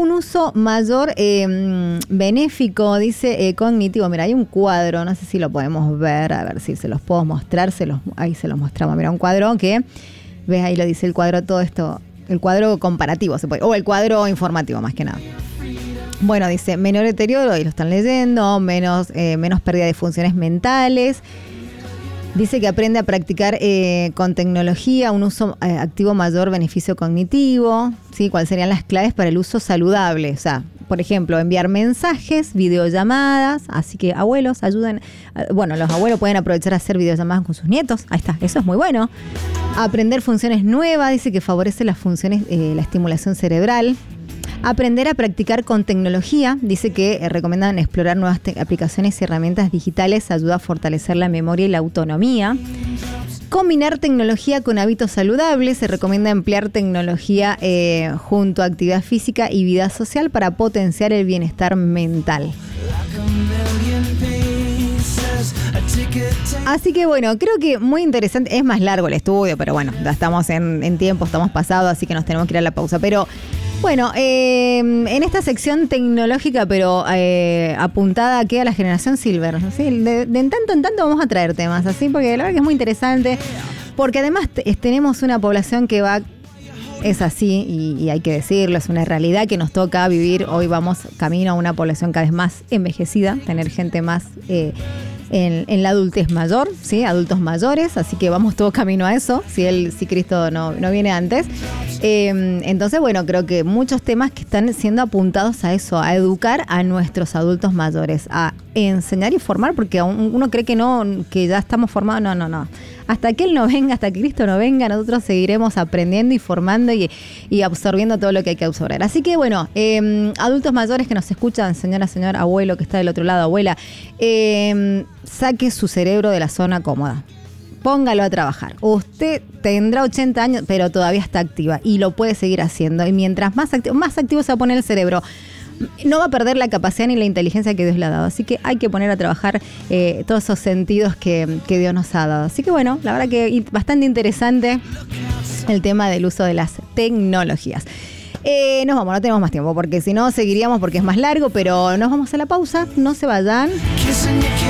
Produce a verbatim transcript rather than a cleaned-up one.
un uso mayor eh, benéfico, dice eh, cognitivo. Mira, hay un cuadro, no sé si lo podemos ver, a ver si se los puedo mostrar, se los, ahí se los mostramos. Mira, un cuadro que, ves ahí lo dice el cuadro, todo esto, el cuadro comparativo, se puede, o el cuadro informativo más que nada. Bueno, dice, menor deterioro, ahí lo están leyendo, menos, eh, menos pérdida de funciones mentales. Dice que aprende a practicar eh, con tecnología un uso eh, activo mayor beneficio cognitivo, ¿sí? ¿Cuáles serían las claves para el uso saludable? O sea, por ejemplo, enviar mensajes, videollamadas, así que abuelos ayuden, bueno, los abuelos pueden aprovechar a hacer videollamadas con sus nietos, ahí está, eso es muy bueno. Aprender funciones nuevas, dice que favorece las funciones, eh, la estimulación cerebral. Aprender a practicar con tecnología, dice que eh, recomiendan explorar nuevas te- aplicaciones y herramientas digitales, ayuda a fortalecer la memoria y la autonomía. Combinar tecnología con hábitos saludables, se recomienda emplear tecnología eh, junto a actividad física y vida social para potenciar el bienestar mental. Así que bueno, creo que muy interesante, es más largo el estudio, pero bueno, ya estamos en, en tiempo, estamos pasados, así que nos tenemos que ir a la pausa, pero... Bueno, eh, en esta sección tecnológica, pero eh, apuntada aquí a la generación Silver, ¿sí? de, de en tanto en tanto vamos a traer temas así, porque la verdad que es muy interesante, porque además t- tenemos una población que va, es así, y, y hay que decirlo, es una realidad que nos toca vivir. Hoy vamos camino a una población cada vez más envejecida, tener gente más... Eh, En, en la adultez mayor, ¿sí? Adultos mayores, así que vamos todo camino a eso, si él, si Cristo no, no viene antes. Eh, entonces, bueno, creo que muchos temas que están siendo apuntados a eso, a educar a nuestros adultos mayores, a enseñar y formar, porque uno cree que no, que ya estamos formados, no, no, no. Hasta que Él no venga, hasta que Cristo no venga, nosotros seguiremos aprendiendo y formando y, y absorbiendo todo lo que hay que absorber. Así que bueno, eh, adultos mayores que nos escuchan, señora, señor, abuelo que está del otro lado, abuela, eh, saque su cerebro de la zona cómoda. Póngalo a trabajar. Usted tendrá ochenta años, pero todavía está activa y lo puede seguir haciendo. Y mientras más activo, más activo se va a poner el cerebro, no va a perder la capacidad ni la inteligencia que Dios le ha dado. Así que hay que poner a trabajar eh, todos esos sentidos que, que Dios nos ha dado. Así que bueno, la verdad que bastante interesante el tema del uso de las tecnologías. Eh, nos vamos, no tenemos más tiempo, porque si no seguiríamos porque es más largo, pero nos vamos a la pausa. No se vayan.